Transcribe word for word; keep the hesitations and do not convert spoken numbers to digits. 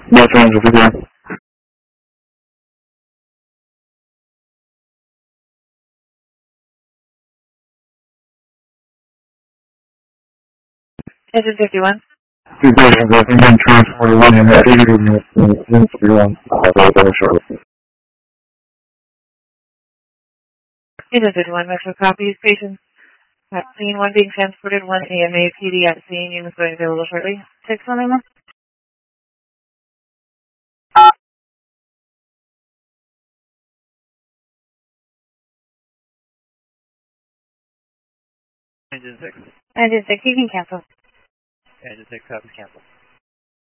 Los Angeles again. Engine fifty-one. Two stations, I think I'm transported one in at eighty minutes in fifty-one. I'll have that shortly. Engine fifty-one, Metro copy. Station at scene one being transported, one A M A P D at scene. Units going available shortly. Six one A M. Engine six. Engine six, you can cancel. Engine six, copy, cancel.